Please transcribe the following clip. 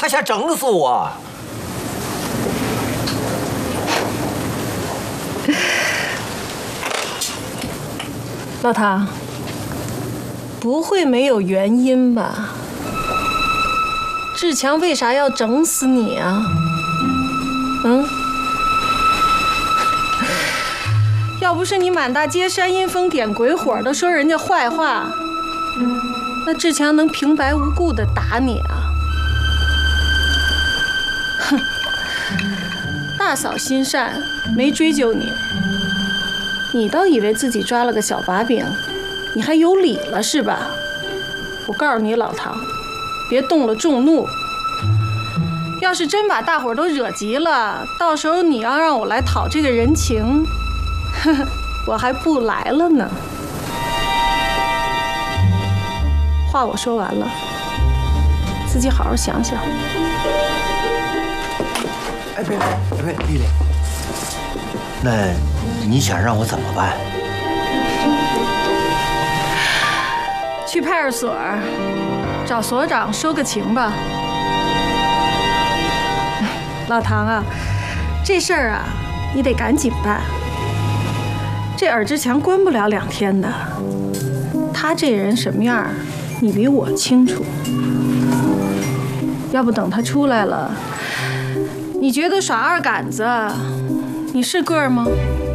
他想整死我。 老唐，不会没有原因吧？志强为啥要整死你啊？要不是你满大街煽阴风点鬼火的说人家坏话，那志强能平白无故的打你啊？哼，大嫂心善，没追究你。你倒以为自己抓了个小把柄，你还有理了是吧？我告诉你，老唐，别动了众怒。要是真把大伙都惹急了，到时候你要让我来讨这个人情，呵呵，我还不来了呢。话我说完了，自己好好想想。 哎，别，丽丽，那你想让我怎么办？ 去派出所找所长说个情吧。老唐啊，这事儿啊，你得赶紧办。这尔志强关不了2天的，他这人什么样，你比我清楚。要不等他出来了，你觉得耍二杆子，你是个儿吗？